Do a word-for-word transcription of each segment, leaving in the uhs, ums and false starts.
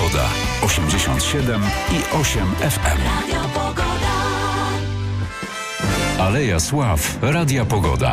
Pogoda. osiemdziesiąt siedem i osiem F M. Radio Pogoda. Aleja Sław. Radia Pogoda.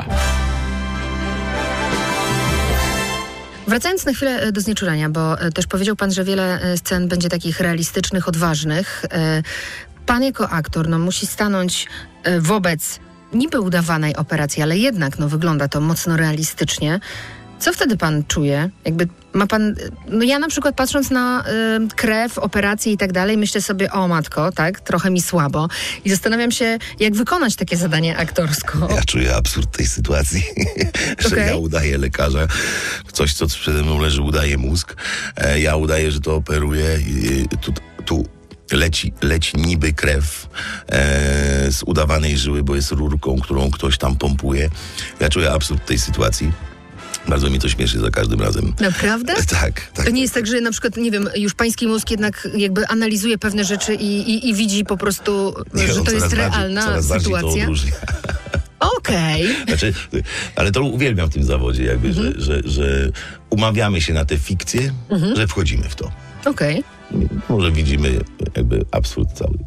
Wracając na chwilę do znieczulenia, bo też powiedział pan, że wiele scen będzie takich realistycznych, odważnych. Pan jako aktor no, musi stanąć wobec niby udawanej operacji, ale jednak no, wygląda to mocno realistycznie. Co wtedy pan czuje? Jakby ma pan... No ja na przykład patrząc na y, krew, operacje i tak dalej, myślę sobie, o matko, tak, trochę mi słabo. I zastanawiam się, jak wykonać takie zadanie aktorsko. Ja czuję absurd tej sytuacji, że Okay. ja udaję lekarza, coś, co przede mną leży, udaje mózg. E, ja udaję, że to operuję i tu... tu Leci, leci niby krew e, z udawanej żyły, bo jest rurką, którą ktoś tam pompuje. Ja czuję absurd tej sytuacji. Bardzo mi to śmieszy za każdym razem. Naprawdę? E, tak, tak. To nie jest tak, że na przykład, nie wiem, już pański mózg jednak jakby analizuje pewne rzeczy i, i, i widzi po prostu, Nie, że on to jest coraz realna bardziej, coraz bardziej to sytuacja? odróżnia. Okej. Okay. Znaczy, ale to uwielbiam w tym zawodzie, jakby, mhm. że, że, że umawiamy się na te fikcje, mhm. że wchodzimy w to. Okej. Okay. Może widzimy jakby absurd cały.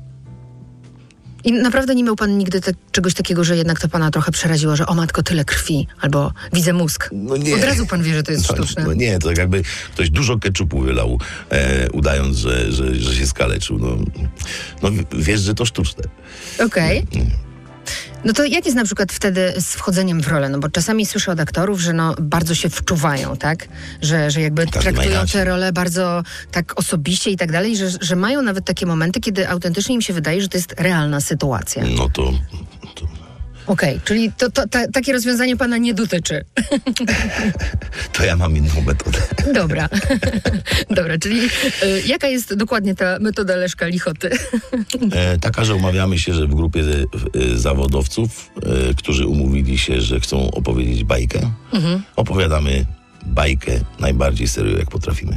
I naprawdę nie miał pan nigdy te, czegoś takiego, że jednak to pana trochę przeraziło, że o matko, tyle krwi, albo widzę mózg. No nie. Od razu pan wie, że to jest no, sztuczne. No nie, to tak jakby ktoś dużo keczupu wylał, e, udając, że, że, że się skaleczył. No, no wiesz, że to sztuczne. Okej. Okay. No to jak jest na przykład wtedy z wchodzeniem w rolę? No bo czasami słyszę od aktorów, że no bardzo się wczuwają, tak? Że, że jakby Każdy traktują te role bardzo tak osobiście i tak dalej, że, że mają nawet takie momenty, kiedy autentycznie im się wydaje, że to jest realna sytuacja. No to... to... Okej, okay, czyli to, to, ta, takie rozwiązanie pana nie dotyczy. To ja mam inną metodę. Dobra. Dobra, czyli y, jaka jest dokładnie ta metoda Leszka Lichoty? E, taka, że umawiamy się, że w grupie e, zawodowców, e, którzy umówili się, że chcą opowiedzieć bajkę, mhm. opowiadamy bajkę najbardziej serio, jak potrafimy.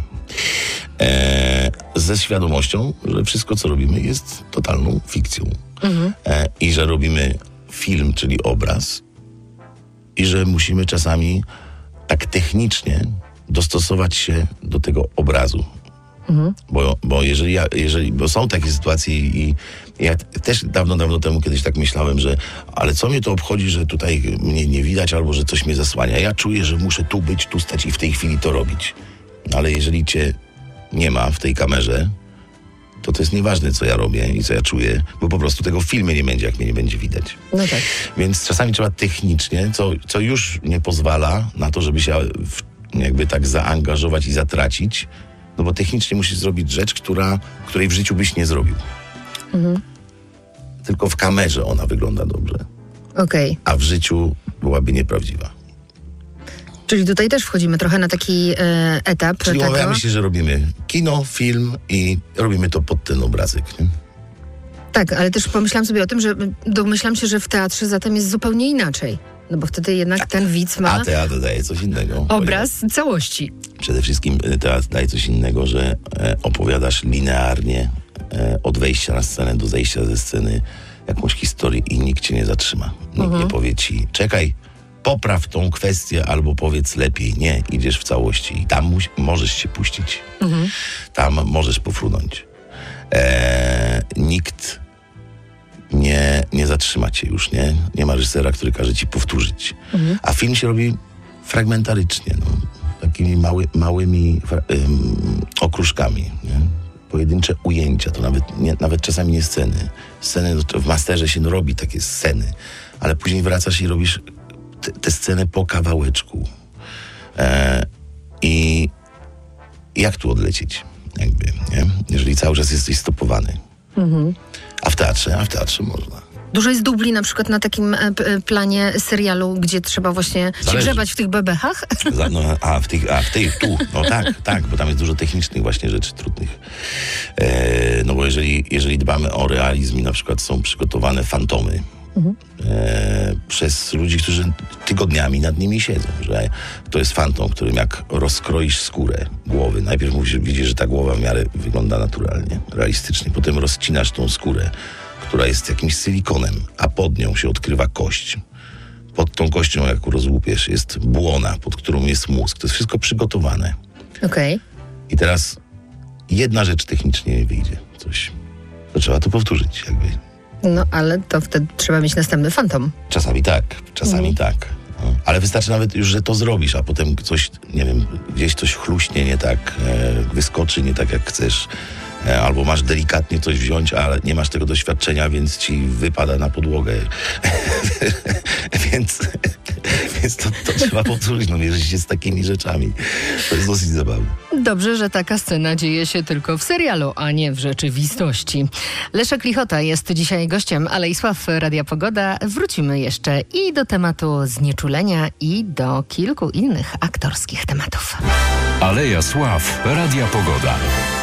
E, ze świadomością, że wszystko, co robimy, jest totalną fikcją. Mhm. E, I że robimy film, czyli obraz, i że musimy czasami tak technicznie dostosować się do tego obrazu. Mhm. Bo, bo jeżeli ja, jeżeli, bo są takie sytuacje i ja też dawno, dawno temu kiedyś tak myślałem, że ale co mnie to obchodzi, że tutaj mnie nie widać albo że coś mnie zasłania. Ja czuję, że muszę tu być, tu stać i w tej chwili to robić. Ale jeżeli cię nie ma w tej kamerze, to to jest nieważne, co ja robię i co ja czuję, bo po prostu tego w filmie nie będzie, jak mnie nie będzie widać. No tak. Więc czasami trzeba technicznie, co, co już nie pozwala na to, żeby się w, jakby tak zaangażować i zatracić, no bo technicznie musisz zrobić rzecz, która, której w życiu byś nie zrobił. Mhm. Tylko w kamerze ona wygląda dobrze. Okej. Okay. A w życiu byłaby nieprawdziwa. Czyli tutaj też wchodzimy trochę na taki e, etap. Czyli tego... umawiamy się, że robimy kino, film i robimy to pod ten obrazek. Nie? Tak, ale też pomyślałam sobie o tym, że domyślam się, że w teatrze zatem jest zupełnie inaczej. No bo wtedy jednak ten widz ma... A teatr daje coś innego. Obraz całości. Przede wszystkim teatr daje coś innego, że e, opowiadasz linearnie e, od wejścia na scenę do zejścia ze sceny jakąś historię i nikt cię nie zatrzyma. Nikt mhm. nie powie ci, czekaj, popraw tą kwestię albo powiedz lepiej. Nie, idziesz w całości i tam muś- możesz się puścić. Mhm. Tam możesz pofrunąć. E, nikt nie, nie zatrzyma cię już, nie? Nie ma reżysera, który każe ci powtórzyć. Mhm. A film się robi fragmentarycznie, no. Takimi mały, małymi fra- ym, okruszkami, nie? Pojedyncze ujęcia, to nawet, nie, nawet czasami nie sceny. Sceny, no, w masterze się no, robi takie sceny, ale później wracasz i robisz tę scenę po kawałeczku. E, I jak tu odlecieć? Jakby, nie? Jeżeli cały czas jesteś stopowany. Mhm. A w teatrze? A w teatrze można. Dużo jest dubli na przykład na takim e, p, planie serialu, gdzie trzeba właśnie się grzebać w tych bebechach? Za, no, a, w tych, a w tych, tu, no tak, tak, bo tam jest dużo technicznych właśnie rzeczy trudnych. E, no bo jeżeli, jeżeli dbamy o realizm i na przykład są przygotowane fantomy, Mhm. E, przez ludzi, którzy tygodniami nad nimi siedzą, że to jest fantom, którym jak rozkroisz skórę głowy, najpierw mówisz, widzisz, że ta głowa w miarę wygląda naturalnie, realistycznie, potem rozcinasz tą skórę, która jest jakimś silikonem, a pod nią się odkrywa kość. Pod tą kością, jak rozłupiesz, jest błona, pod którą jest mózg. To jest wszystko przygotowane. Okej. Okay. I teraz jedna rzecz technicznie nie wyjdzie, coś, to trzeba to powtórzyć jakby. No, ale to wtedy trzeba mieć następny fantom. Czasami tak, czasami Mhm. tak. No. Ale wystarczy nawet już, że to zrobisz, a potem coś, nie wiem, gdzieś coś chluśnie nie tak, e, wyskoczy nie tak jak chcesz. E, albo masz delikatnie coś wziąć, ale nie masz tego doświadczenia, więc ci wypada na podłogę. więc więc to, to trzeba powtórzyć, no mierzyć się z takimi rzeczami. To jest dosyć zabawne. Dobrze, że taka scena dzieje się tylko w serialu, a nie w rzeczywistości. Leszek Lichota jest dzisiaj gościem Alejsław Radia Pogoda. Wrócimy jeszcze i do tematu znieczulenia, i do kilku innych aktorskich tematów. Aleja Sław, Radia Pogoda.